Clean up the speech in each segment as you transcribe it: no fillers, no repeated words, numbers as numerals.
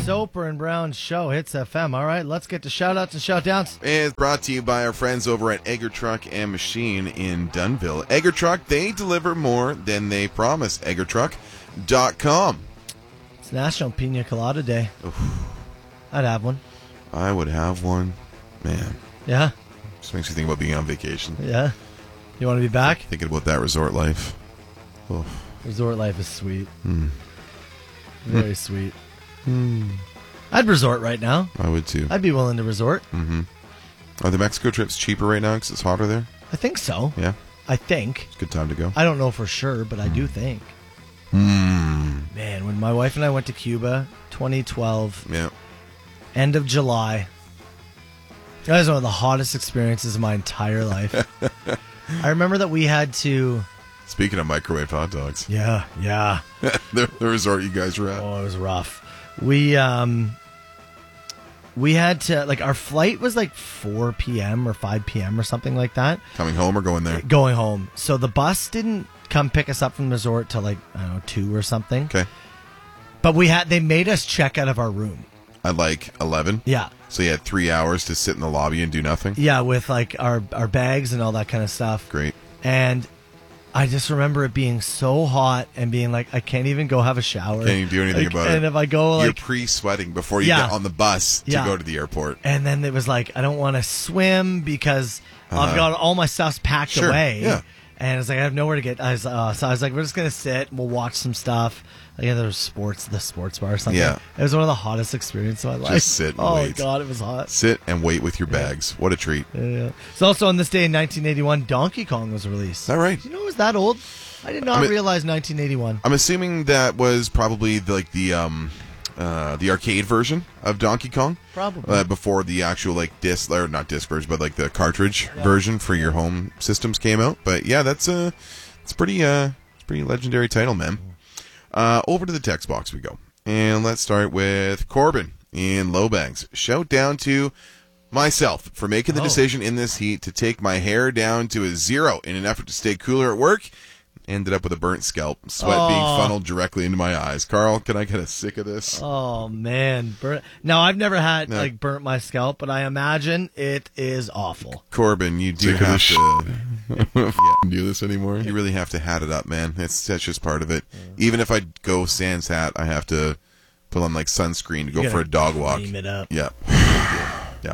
Soper and Brown Show, Hits FM. All right, let's get to shout-outs and shout-downs. It's brought to you by our friends over at Egger Truck and Machine in Dunnville. Egger Truck, they deliver more than they promise. EggerTruck.com. It's National Pina Colada Day. Oof. I'd have one. I would have one. Man. Yeah? Just makes you think about being on vacation. Yeah? You want to be back? Thinking about that resort life. Oof. Resort life is sweet. Very sweet. I'd resort right now. I would too. I'd be willing to resort. Are the Mexico trips cheaper right now because it's hotter there? I think so. Yeah. I think. It's a good time to go. I don't know for sure, but I do think. Man, when my wife and I went to Cuba, 2012, Yeah. end of July, that was one of the hottest experiences of my entire life. I remember that we had to... Speaking of microwave hot dogs. Yeah. the resort you guys were at. Oh, it was rough. We had to, like, our flight was like 4 p.m. or 5 p.m. or something like that. Coming home or going there? Going home. So the bus didn't come pick us up from the resort till like, I don't know, 2 or something. Okay. But they made us check out of our room. At like 11? Yeah. So you had 3 hours to sit in the lobby and do nothing? Yeah, with like our bags and all that kind of stuff. Great. And I just remember it being so hot and being like, I can't even go have a shower. Can't even do anything about it. And if I go like... You're pre-sweating before you get on the bus to go to the airport. And then it was like, I don't want to swim because I've got all my stuff's packed away. Yeah. And it's like, I have nowhere to get. So I was like, we're just going to sit and we'll watch some stuff. Like, there was the sports bar or something. Yeah. It was one of the hottest experiences of my life. Just sit and wait. Oh, God, it was hot. Sit and wait with your bags. What a treat. Yeah. So also on this day in 1981, Donkey Kong was released. Is that right? Do you know it was that old? I did not realize 1981. I'm assuming that was probably the arcade version of Donkey Kong. Probably. Before the actual disc, or not disc version, but like the cartridge version for your home systems came out. But yeah, it's pretty legendary title, man. Over to the text box we go. And let's start with Corbin in Lowbanks. Shout down to myself for making the decision in this heat to take my hair down to a 0 in an effort to stay cooler at work. Ended up with a burnt scalp, sweat being funneled directly into my eyes. Carl, can I get a sick of this? Oh, man. Now, I've never had, burnt my scalp, but I imagine it is awful. Corbin, you do have to do this anymore. You really have to hat it up, man. That's just part of it. Even if I go sans hat, I have to put on sunscreen to go for a dog walk. Cream it up. Yeah. Yeah.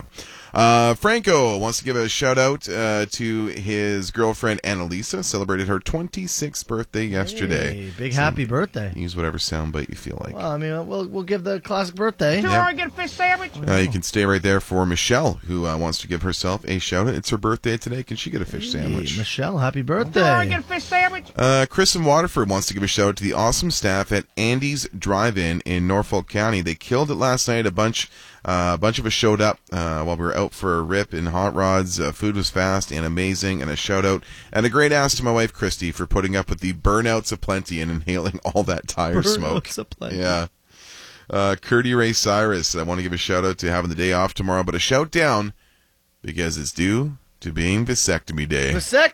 Franco wants to give a shout out to his girlfriend Annalisa. Celebrated her 26th birthday yesterday. Hey, big happy birthday. Use whatever soundbite you feel like. Well, I mean, we'll give the classic birthday. Do I get a fish sandwich? You can stay right there for Michelle, who wants to give herself a shout out. It's her birthday today. Can she get a fish sandwich? Michelle, happy birthday. Do I get a fish sandwich? Chris in Waterford wants to give a shout out to the awesome staff at Andy's Drive-In in Norfolk County. They killed it last night. A bunch of us showed up while we were out for a rip in hot rods. Food was fast and amazing, and a shout out and a great ass to my wife Christy for putting up with the burnouts aplenty and inhaling all that tire smoke. Burnouts aplenty. Yeah. Curdy Ray Cyrus, I want to give a shout out to having the day off tomorrow, but a shout down because it's due to being vasectomy day. Vasectomy.